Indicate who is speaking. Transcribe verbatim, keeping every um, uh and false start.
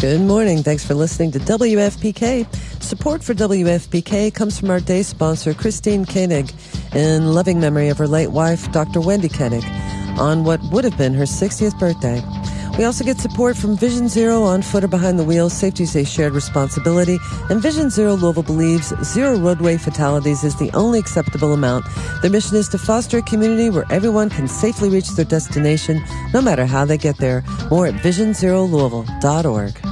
Speaker 1: Good morning. Thanks for listening to W F P K. Support for W F P K comes from our day sponsor, Christine Koenig, in loving memory of her late wife, Doctor Wendy Koenig, on what would have been her sixtieth birthday. We also get support from Vision Zero, on foot or behind the wheel. Safety is a shared responsibility. And Vision Zero Louisville believes zero roadway fatalities is the only acceptable amount. Their mission is to foster a community where everyone can safely reach their destination, no matter how they get there. More at vision zero louisville dot org.